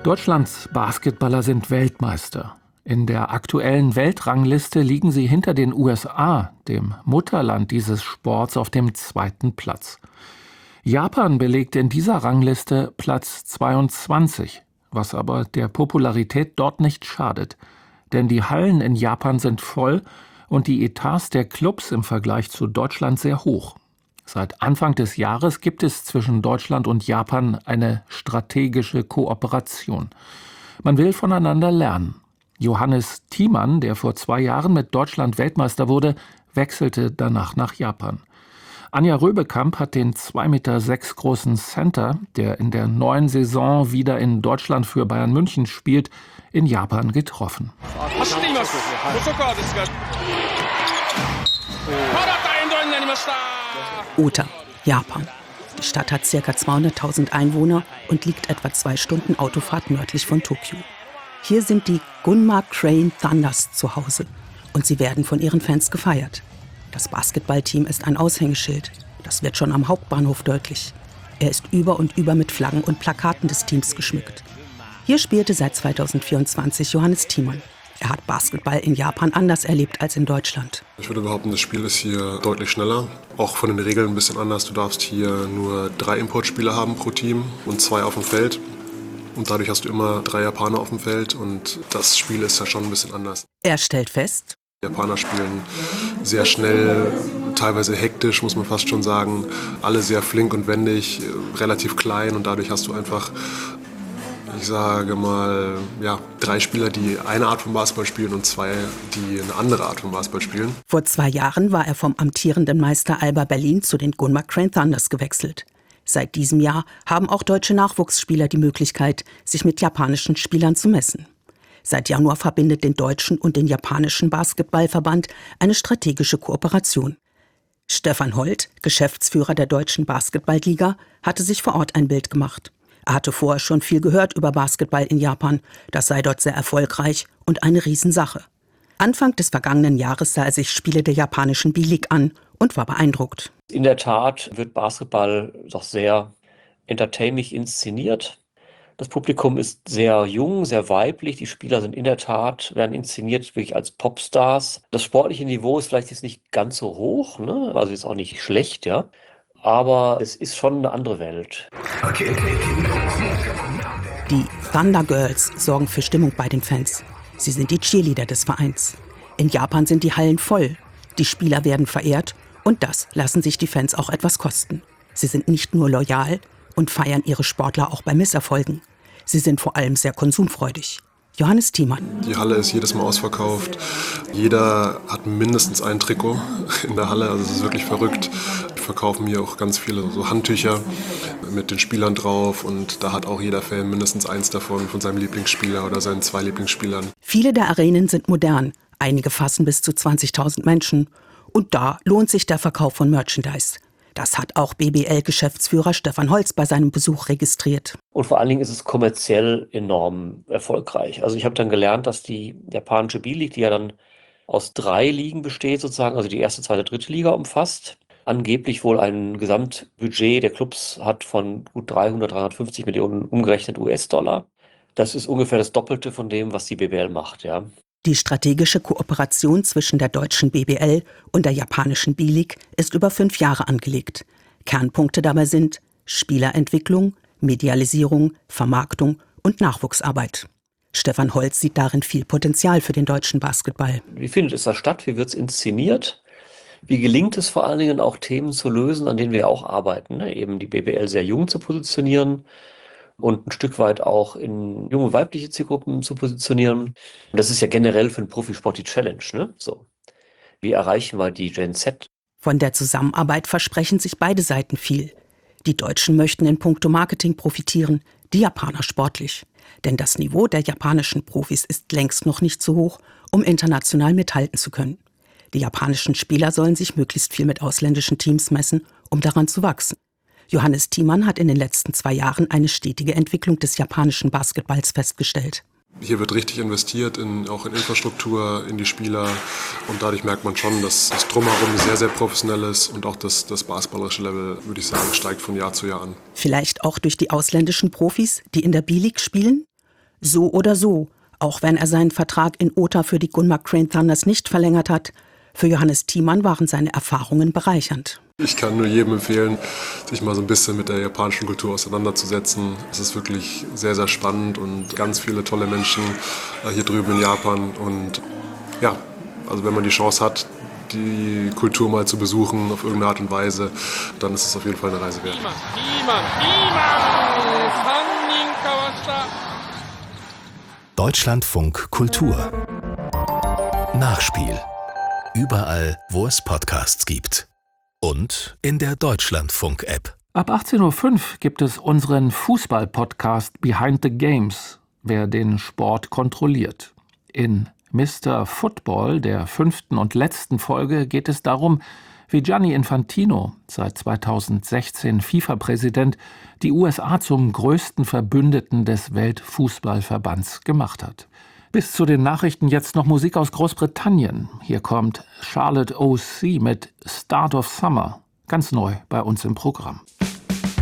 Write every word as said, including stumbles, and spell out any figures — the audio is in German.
Deutschlands Basketballer sind Weltmeister. In der aktuellen Weltrangliste liegen sie hinter den U S A, dem Mutterland dieses Sports, auf dem zweiten Platz. Japan belegt in dieser Rangliste Platz zweiundzwanzig, was aber der Popularität dort nicht schadet. Denn die Hallen in Japan sind voll und die Etats der Clubs im Vergleich zu Deutschland sehr hoch. Seit Anfang des Jahres gibt es zwischen Deutschland und Japan eine strategische Kooperation. Man will voneinander lernen. Johannes Thiemann, der vor zwei Jahren mit Deutschland Weltmeister wurde, wechselte danach nach Japan. Anja Röbekamp hat den zwei Komma sechs Meter großen Center, der in der neuen Saison wieder in Deutschland für Bayern München spielt, in Japan getroffen. Ota, Japan. Die Stadt hat ca. zweihunderttausend Einwohner und liegt etwa zwei Stunden Autofahrt nördlich von Tokio. Hier sind die Gunma Crane Thunders zu Hause und sie werden von ihren Fans gefeiert. Das Basketballteam ist ein Aushängeschild. Das wird schon am Hauptbahnhof deutlich. Er ist über und über mit Flaggen und Plakaten des Teams geschmückt. Hier spielte seit zweitausendvierundzwanzig Johannes Thiemann. Er hat Basketball in Japan anders erlebt als in Deutschland. Ich würde behaupten, das Spiel ist hier deutlich schneller. Auch von den Regeln ein bisschen anders. Du darfst hier nur drei Importspieler haben pro Team und zwei auf dem Feld. Und dadurch hast du immer drei Japaner auf dem Feld und das Spiel ist ja schon ein bisschen anders. Er stellt fest: Die Japaner spielen sehr schnell, teilweise hektisch, muss man fast schon sagen. Alle sehr flink und wendig, relativ klein und dadurch hast du einfach, ich sage mal, ja, drei Spieler, die eine Art von Basketball spielen und zwei, die eine andere Art von Basketball spielen. Vor zwei Jahren war er vom amtierenden Meister Alba Berlin zu den Gunma Crane Thunders gewechselt. Seit diesem Jahr haben auch deutsche Nachwuchsspieler die Möglichkeit, sich mit japanischen Spielern zu messen. Seit Januar verbindet den deutschen und den japanischen Basketballverband eine strategische Kooperation. Stefan Holt, Geschäftsführer der Deutschen Basketballliga, hatte sich vor Ort ein Bild gemacht. Er hatte vorher schon viel gehört über Basketball in Japan. Das sei dort sehr erfolgreich und eine Riesensache. Anfang des vergangenen Jahres sah er sich Spiele der japanischen B-League an und war beeindruckt. In der Tat wird Basketball doch sehr entertaining inszeniert. Das Publikum ist sehr jung, sehr weiblich. Die Spieler sind in der Tat, werden inszeniert wirklich als Popstars. Das sportliche Niveau ist vielleicht jetzt nicht ganz so hoch, ne? Also ist auch nicht schlecht, ja. Aber es ist schon eine andere Welt. Die Thunder Girls sorgen für Stimmung bei den Fans. Sie sind die Cheerleader des Vereins. In Japan sind die Hallen voll. Die Spieler werden verehrt und das lassen sich die Fans auch etwas kosten. Sie sind nicht nur loyal und feiern ihre Sportler auch bei Misserfolgen. Sie sind vor allem sehr konsumfreudig. Johannes Thiemann. Die Halle ist jedes Mal ausverkauft. Jeder hat mindestens ein Trikot in der Halle. Also es ist wirklich verrückt. Wir verkaufen hier auch ganz viele so Handtücher mit den Spielern drauf. Und da hat auch jeder Fan mindestens eins davon von seinem Lieblingsspieler oder seinen zwei Lieblingsspielern. Viele der Arenen sind modern. Einige fassen bis zu zwanzigtausend Menschen. Und da lohnt sich der Verkauf von Merchandise. Das hat auch B B L-Geschäftsführer Stefan Holz bei seinem Besuch registriert. Und vor allen Dingen ist es kommerziell enorm erfolgreich. Also ich habe dann gelernt, dass die japanische B-League, die ja dann aus drei Ligen besteht sozusagen, also die erste, zweite, dritte Liga umfasst, angeblich wohl ein Gesamtbudget der Clubs hat von gut dreihundert, dreihundertfünfzig Millionen umgerechnet U S-Dollar. Das ist ungefähr das Doppelte von dem, was die B B L macht, ja. Die strategische Kooperation zwischen der deutschen B B L und der japanischen B-League ist über fünf Jahre angelegt. Kernpunkte dabei sind Spielerentwicklung, Medialisierung, Vermarktung und Nachwuchsarbeit. Stefan Holz sieht darin viel Potenzial für den deutschen Basketball. Wie findet es da statt? Wie wird es inszeniert? Wie gelingt es vor allen Dingen auch, Themen zu lösen, an denen wir auch arbeiten? Ne? Eben die B B L sehr jung zu positionieren und ein Stück weit auch in junge weibliche Zielgruppen zu positionieren. Und das ist ja generell für den Profisport die Challenge, ne? So. Wie erreichen wir die Gen Z? Von der Zusammenarbeit versprechen sich beide Seiten viel. Die Deutschen möchten in puncto Marketing profitieren, die Japaner sportlich. Denn das Niveau der japanischen Profis ist längst noch nicht so hoch, um international mithalten zu können. Die japanischen Spieler sollen sich möglichst viel mit ausländischen Teams messen, um daran zu wachsen. Johannes Thiemann hat in den letzten zwei Jahren eine stetige Entwicklung des japanischen Basketballs festgestellt. Hier wird richtig investiert, in, auch in Infrastruktur, in die Spieler. Und dadurch merkt man schon, dass das Drumherum sehr, sehr professionell ist. Und auch das, das basketballerische Level, würde ich sagen, steigt von Jahr zu Jahr an. Vielleicht auch durch die ausländischen Profis, die in der B-League spielen? So oder so, auch wenn er seinen Vertrag in Ota für die Gunma Crane Thunders nicht verlängert hat, für Johannes Thiemann waren seine Erfahrungen bereichernd. Ich kann nur jedem empfehlen, sich mal so ein bisschen mit der japanischen Kultur auseinanderzusetzen. Es ist wirklich sehr, sehr spannend und ganz viele tolle Menschen hier drüben in Japan. Und ja, also wenn man die Chance hat, die Kultur mal zu besuchen auf irgendeine Art und Weise, dann ist es auf jeden Fall eine Reise wert. Deutschlandfunk Kultur Nachspiel. Überall, wo es Podcasts gibt. Und in der Deutschlandfunk-App. Ab achtzehn Uhr fünf gibt es unseren Fußball-Podcast Behind the Games, wer den Sport kontrolliert. In Mister Football, der fünften und letzten Folge, geht es darum, wie Gianni Infantino, seit zweitausendsechzehn FIFA-Präsident, die U S A zum größten Verbündeten des Weltfußballverbands gemacht hat. Bis zu den Nachrichten jetzt noch Musik aus Großbritannien. Hier kommt Charlotte O C mit Start of Summer, ganz neu bei uns im Programm.